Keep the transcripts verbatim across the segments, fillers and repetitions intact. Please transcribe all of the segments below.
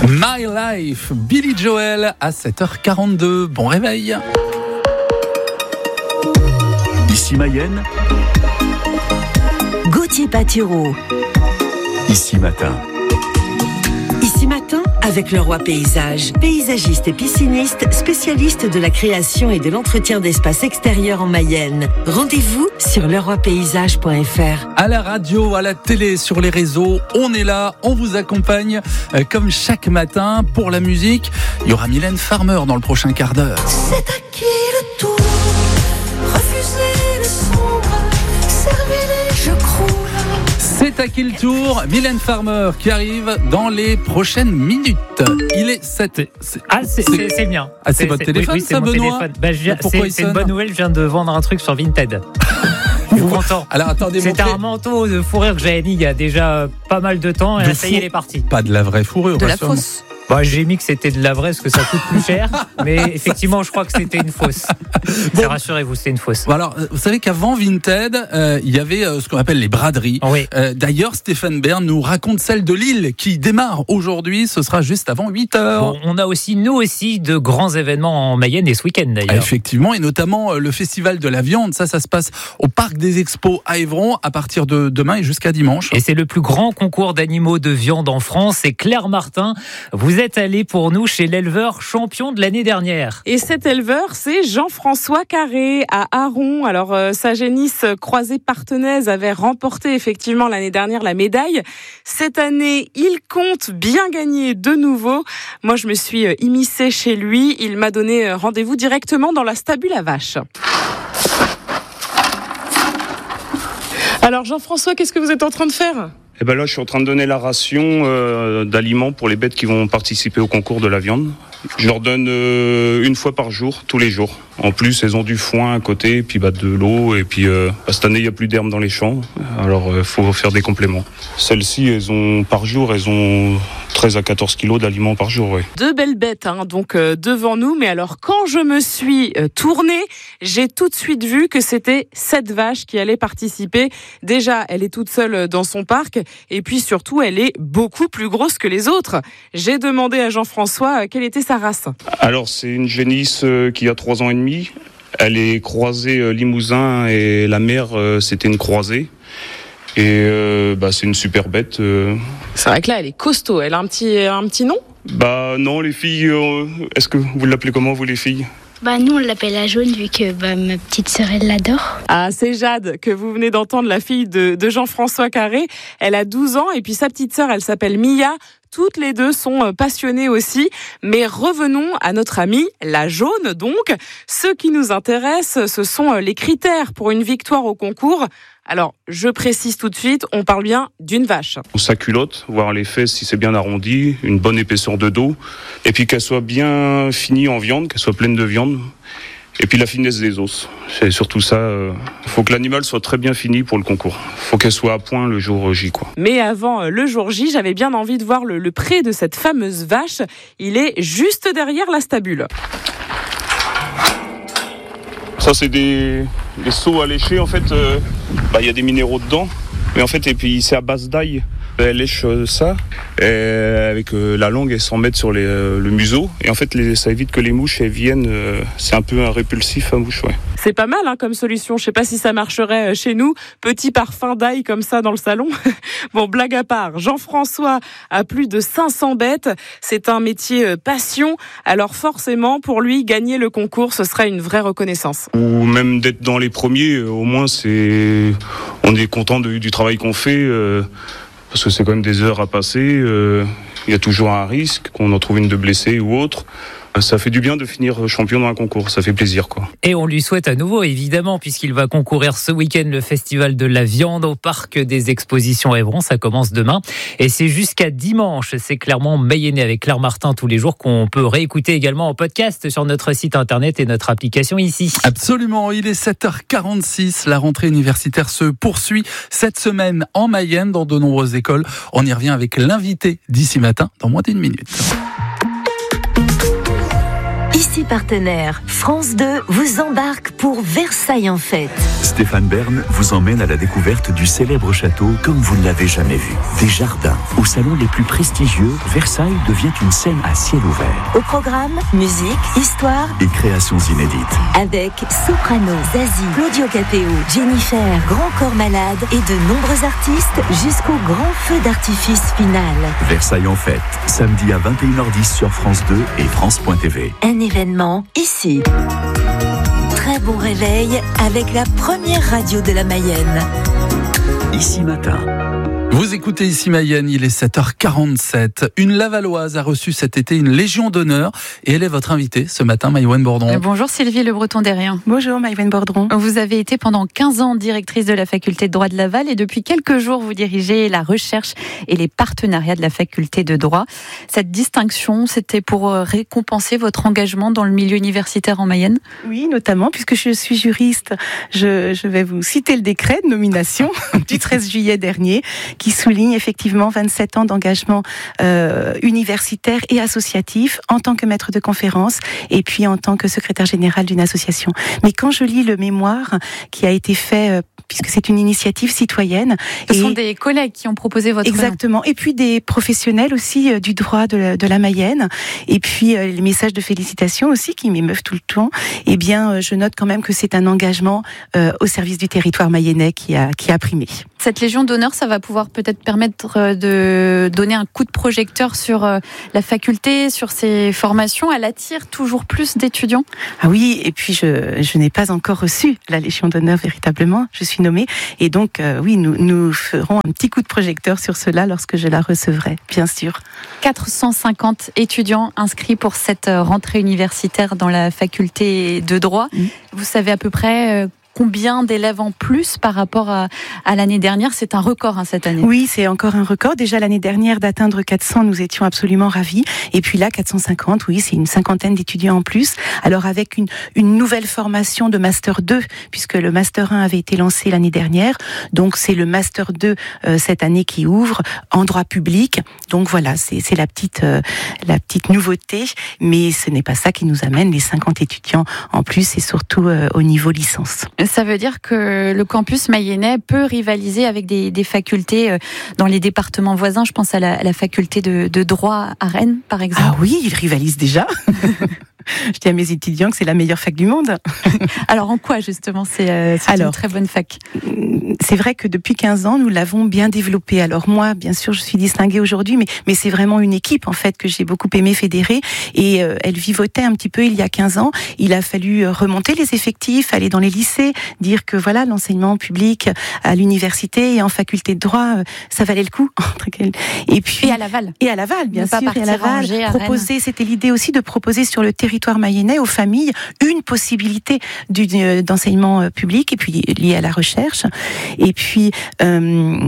My Life, Billy Joel à sept heures quarante-deux. Bon réveil. Ici Mayenne. Gauthier Patireau. Ici Matin. Ici Matin, avec Leroy Paysage, paysagiste et pisciniste, spécialiste de la création et de l'entretien d'espaces extérieurs en Mayenne. Rendez-vous sur leroy paysage point f r. À la radio, à la télé, sur les réseaux, on est là, on vous accompagne euh, comme chaque matin pour la musique. Il y aura Mylène Farmer dans le prochain quart d'heure. C'est à qui le tour? Refusez les sombres, servez-les, je croule. C'est à qui le tour? Mylène Farmer qui arrive dans les prochaines minutes. Il est sept. C'est... Ah, c'est, c'est, c'est le mien. Ah, c'est, c'est votre téléphone, oui, oui, c'est ça, mon Benoît téléphone. Bah, je viens, c'est, c'est une bonne nouvelle, je viens de vendre un truc sur Vinted. Je suis content. Alors attendez, c'était montrez... un manteau de fourrure que j'avais mis il y a déjà pas mal de temps, et de là, ça y est, fou... elle est partie. Pas de la vraie fourrure, de la sûrement. fausse. Bah, j'ai mis que c'était de la vraie parce que ça coûte plus cher, mais effectivement, je crois que c'était une fausse. Bon. Rassurez-vous, c'est une fausse. Bon, alors, vous savez qu'avant Vinted, euh, il y avait euh, ce qu'on appelle les braderies. Oui. Euh, d'ailleurs, Stéphane Bern nous raconte celle de Lille qui démarre aujourd'hui. Ce sera juste avant huit heures. Bon, on a aussi, nous aussi, de grands événements en Mayenne et ce week-end d'ailleurs. Ah, effectivement, et notamment euh, le Festival de la Viande. Ça, ça se passe au Parc des Expos à Évron à partir de demain et jusqu'à dimanche. Et c'est le plus grand concours d'animaux de viande en France. Et Claire Martin, vous êtes allée pour nous chez l'éleveur champion de l'année dernière. Et cet éleveur, c'est Jean-François Carré à Aron. Alors, euh, sa génisse croisée partenaise avait remporté effectivement l'année dernière la médaille. Cette année, il compte bien gagner de nouveau. Moi, je me suis immiscée chez lui. Il m'a donné rendez-vous directement dans la stabule à vaches. Alors, Jean-François, qu'est-ce que vous êtes en train de faire ? Eh ben là, je suis en train de donner la ration euh, d'aliments pour les bêtes qui vont participer au concours de la viande. Je leur donne euh, une fois par jour, tous les jours. En plus, elles ont du foin à côté, puis bah, de l'eau. Et puis, euh, bah, cette année, il n'y a plus d'herbe dans les champs. Alors, il euh, faut faire des compléments. Celles-ci, elles ont par jour, elles ont treize à quatorze kilos d'aliments par jour. Ouais. Deux belles bêtes hein, donc euh, devant nous. Mais alors, quand je me suis euh, tournée, j'ai tout de suite vu que c'était cette vache qui allait participer. Déjà, elle est toute seule dans son parc. Et puis surtout, elle est beaucoup plus grosse que les autres. J'ai demandé à Jean-François euh, quelle était sa race. Alors, c'est une génisse euh, qui a trois ans et demi. Elle est croisée euh, Limousin et la mère, euh, c'était une croisée. Et euh, bah, c'est une super bête. Euh... C'est vrai que là, elle est costaud. Elle a un petit, un petit nom ? Bah non, les filles, euh, est-ce que vous l'appelez comment, vous, les filles ? Bah nous on l'appelle la jaune vu que bah, ma petite sœur elle l'adore. Ah c'est Jade que vous venez d'entendre, la fille de, de Jean-François Carré. Elle a douze ans et puis sa petite sœur elle s'appelle Mia. Toutes les deux sont passionnées aussi. Mais revenons à notre amie, la jaune donc. Ce qui nous intéresse, ce sont les critères pour une victoire au concours. Alors, je précise tout de suite, on parle bien d'une vache. Sa culotte, voir les fesses si c'est bien arrondi, une bonne épaisseur de dos, et puis qu'elle soit bien finie en viande, qu'elle soit pleine de viande, et puis la finesse des os. C'est surtout ça. Il euh, faut que l'animal soit très bien fini pour le concours. Il faut qu'elle soit à point le jour J, quoi. Mais avant le jour J, j'avais bien envie de voir le, le pré de cette fameuse vache. Il est juste derrière la stabule. Ça, c'est des, des seaux à lécher. En fait, il euh, bah, y a des minéraux dedans. Mais en fait, et puis c'est à base d'ail. Elle lèche euh, ça, et avec euh, la langue, elle s'en met sur les, euh, le museau. Et en fait, les, ça évite que les mouches elles viennent. Euh, c'est un peu un répulsif à mouche, ouais. C'est pas mal hein, comme solution. Je sais pas si ça marcherait chez nous. Petit parfum d'ail comme ça dans le salon. Bon, blague à part. Jean-François a plus de cinq cents bêtes. C'est un métier passion. Alors forcément, pour lui, gagner le concours, ce serait une vraie reconnaissance. Ou même d'être dans les premiers, au moins, c'est, on est content de, du travail qu'on fait. Euh, parce que c'est quand même des heures à passer. Euh, il y a toujours un risque qu'on en trouve une de blessée ou autre. Ça fait du bien de finir champion dans un concours, ça fait plaisir, quoi. Et on lui souhaite à nouveau, évidemment, puisqu'il va concourir ce week-end le Festival de la Viande au Parc des Expositions Évron. Ça commence demain et c'est jusqu'à dimanche. C'est clairement Mayennais avec Claire Martin tous les jours qu'on peut réécouter également en podcast sur notre site internet et notre application ici. Absolument, il est sept heures quarante-six. La rentrée universitaire se poursuit cette semaine en Mayenne dans de nombreuses écoles. On y revient avec l'invité d'ici matin dans moins d'une minute. Ici partenaire, France deux vous embarque pour Versailles en fête. Stéphane Bern vous emmène à la découverte du célèbre château comme vous ne l'avez jamais vu. Des jardins, aux salons les plus prestigieux, Versailles devient une scène à ciel ouvert. Au programme, musique, histoire et créations inédites. Avec Soprano, Zazie, Claudio Capéo, Jennifer, Grand Corps Malade et de nombreux artistes jusqu'au grand feu d'artifice final. Versailles en fête, samedi à vingt et une heures dix sur France deux et France point T V. Un événement ici. Très bon réveil avec la première radio de la Mayenne. Ici matin. Vous écoutez Ici Mayenne, il est sept heures quarante-sept. Une Lavalloise a reçu cet été une Légion d'honneur et elle est votre invitée ce matin, Maïwenn Bordron. Bonjour Sylvie Le Breton Derrien. Bonjour Maïwenn Bordron. Vous avez été pendant quinze ans directrice de la faculté de droit de Laval et depuis quelques jours vous dirigez la recherche et les partenariats de la faculté de droit. Cette distinction, c'était pour récompenser votre engagement dans le milieu universitaire en Mayenne ? Oui, notamment puisque je suis juriste. Je, je vais vous citer le décret de nomination du treize juillet dernier qui souligne effectivement vingt-sept ans d'engagement euh, universitaire et associatif en tant que maître de conférence et puis en tant que secrétaire général d'une association. Mais quand je lis le mémoire qui a été fait, euh, puisque c'est une initiative citoyenne... Ce et sont des collègues qui ont proposé votre Exactement. Nom. Et puis des professionnels aussi euh, du droit de la, de la Mayenne. Et puis euh, les messages de félicitations aussi qui m'émeuvent tout le temps. Eh bien, euh, je note quand même que c'est un engagement euh, au service du territoire mayennais qui a, qui a primé. Cette Légion d'honneur, ça va pouvoir peut-être permettre de donner un coup de projecteur sur la faculté, sur ses formations. Elle attire toujours plus d'étudiants. Ah oui, et puis je, je n'ai pas encore reçu la Légion d'honneur véritablement. Je suis nommée et donc euh, oui, nous, nous ferons un petit coup de projecteur sur cela lorsque je la recevrai, bien sûr. quatre cent cinquante étudiants inscrits pour cette rentrée universitaire dans la faculté de droit. Mmh. Vous savez à peu près... Euh, Combien d'élèves en plus par rapport à, à l'année dernière ? C'est un record hein, cette année. Oui, c'est encore un record. Déjà l'année dernière, d'atteindre quatre cents, nous étions absolument ravis. Et puis là, quatre cent cinquante, oui, c'est une cinquantaine d'étudiants en plus. Alors avec une, une nouvelle formation de Master deux, puisque le Master un avait été lancé l'année dernière. Donc c'est le Master deux euh, cette année qui ouvre en droit public. Donc voilà, c'est, c'est la, petite, euh, la petite nouveauté. Mais ce n'est pas ça qui nous amène les cinquante étudiants en plus et surtout euh, au niveau licence. Ça veut dire que le campus mayennais peut rivaliser avec des, des facultés dans les départements voisins. Je pense à la, à la faculté de, de droit à Rennes, par exemple. Ah oui, il rivalise déjà. Je dis à mes étudiants que c'est la meilleure fac du monde. Alors en quoi justement c'est, euh, c'est Alors, une très bonne fac ? C'est vrai que depuis quinze ans, nous l'avons bien développée. Alors moi, bien sûr, je suis distinguée aujourd'hui, mais, mais c'est vraiment une équipe en fait que j'ai beaucoup aimé fédérer. Et euh, elle vivotait un petit peu il y a quinze ans. Il a fallu remonter les effectifs, aller dans les lycées, dire que voilà, l'enseignement public à l'université et en faculté de droit, euh, ça valait le coup. Et puis et à Laval. Et à Laval, bien sûr. Et à Laval, proposer, c'était l'idée aussi de proposer sur le territoire mayennais aux familles une possibilité du, d'enseignement public et puis lié à la recherche et puis euh,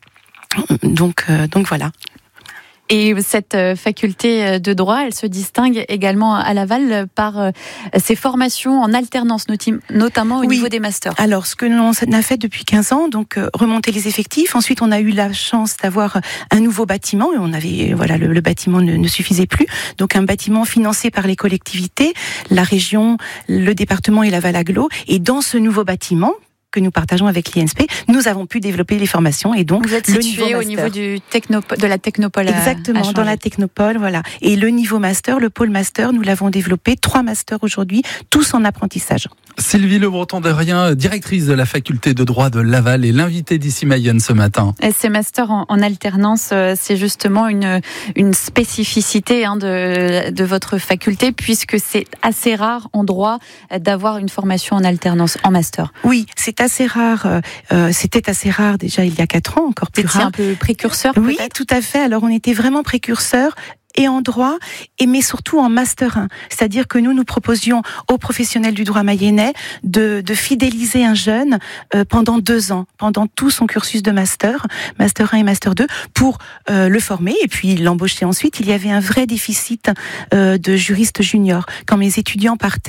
donc euh, donc voilà. Et cette faculté de droit, elle se distingue également à Laval par ses formations en alternance, notamment au oui. niveau des masters. Alors, ce que l'on a fait depuis quinze ans, donc remonter les effectifs. Ensuite, on a eu la chance d'avoir un nouveau bâtiment. Et on avait, voilà, le, le bâtiment ne, ne suffisait plus. Donc, un bâtiment financé par les collectivités, la région, le département et Laval Agglo. Et dans ce nouveau bâtiment, que nous partageons avec l'I N S P, nous avons pu développer les formations et donc vous êtes le situé niveau au niveau du techno, de la technopole. Exactement, à dans la technopole, voilà. Et le niveau master, le pôle master, nous l'avons développé, trois masters aujourd'hui, tous en apprentissage. Sylvie Le Breton Derrien, directrice de la faculté de droit de Laval, est l'invitée d'Ici Mayenne ce matin. Et ces masters en, en alternance, c'est justement une, une spécificité hein, de, de votre faculté, puisque c'est assez rare en droit d'avoir une formation en alternance, en master. Oui, c'est assez rare. Euh, c'était assez rare déjà il y a quatre ans, encore plus rare. C'est un peu précurseur, oui, peut-être. Tout à fait. Alors on était vraiment précurseurs. Et en droit, et mais surtout en Master un. C'est-à-dire que nous, nous proposions aux professionnels du droit mayennais de, de fidéliser un jeune euh, pendant deux ans, pendant tout son cursus de Master, Master un et Master deux, pour euh, le former et puis l'embaucher ensuite. Il y avait un vrai déficit euh, de juristes juniors. Quand mes étudiants partaient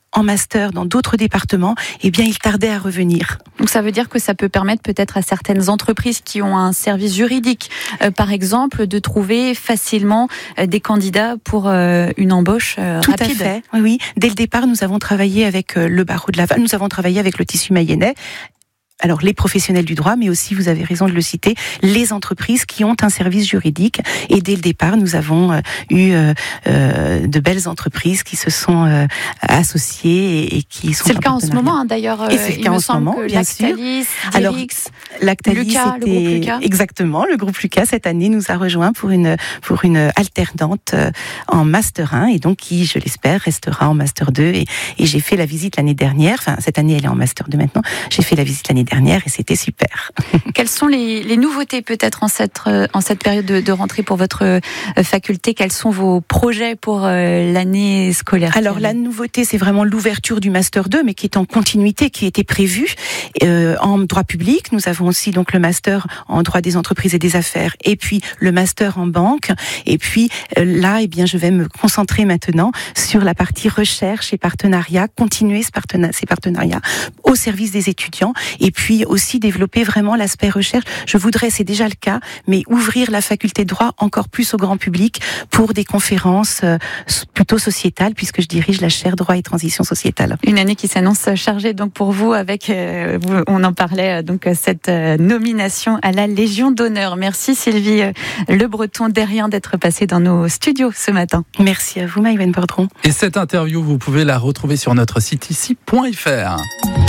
en master dans d'autres départements, eh bien, ils tardaient à revenir. Donc ça veut dire que ça peut permettre peut-être à certaines entreprises qui ont un service juridique, euh, par exemple, de trouver facilement euh, des candidats pour euh, une embauche euh, Tout rapide. à fait. Oui, oui. Dès le départ, nous avons travaillé avec euh, le barreau de Laval, nous avons travaillé avec le tissu mayennais. Alors, les professionnels du droit, mais aussi, vous avez raison de le citer, les entreprises qui ont un service juridique. Et dès le départ, nous avons euh, eu euh, euh, de belles entreprises qui se sont euh, associées et, et qui sont. C'est le cas en ce moment, hein, d'ailleurs. Et c'est le cas en ce moment, bien sûr. Alors, Lactalis, Lucas, le groupe Lucas. Exactement, le groupe Lucas cette année nous a rejoint pour une pour une alternante euh, en master un et donc qui, je l'espère, restera en master deux. Et, et j'ai fait la visite l'année dernière. Enfin, cette année, elle est en master deux maintenant. J'ai fait la visite l'année dernière et c'était super. Quelles sont les, les nouveautés peut-être en cette, en cette période de, de rentrée pour votre faculté? Quels sont vos projets pour euh, l'année scolaire? Alors la nouveauté, c'est vraiment l'ouverture du Master deux, mais qui est en continuité, qui était prévue euh, en droit public. Nous avons aussi donc le Master en droit des entreprises et des affaires et puis le Master en banque. Et puis euh, là, eh bien, je vais me concentrer maintenant sur la partie recherche et partenariat, continuer ce partenariat, ces partenariats au service des étudiants et puis aussi développer vraiment l'aspect recherche. Je voudrais, c'est déjà le cas, mais ouvrir la faculté de droit encore plus au grand public pour des conférences euh, plutôt sociétales, puisque je dirige la chaire droit et transition sociétale. Une année qui s'annonce chargée donc pour vous avec, euh, on en parlait, donc cette euh, nomination à la Légion d'honneur. Merci Sylvie euh, Le Breton Derrien d'être passée dans nos studios ce matin. Merci à vous Maïwen Bordron. Et cette interview, vous pouvez la retrouver sur notre site ici point f r.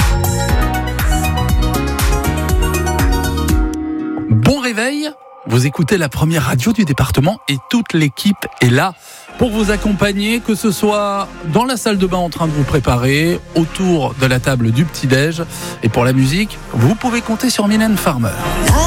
Bon réveil, vous écoutez la première radio du département et toute l'équipe est là pour vous accompagner, que ce soit dans la salle de bain en train de vous préparer, autour de la table du petit-déj. Et pour la musique, vous pouvez compter sur Mylène Farmer.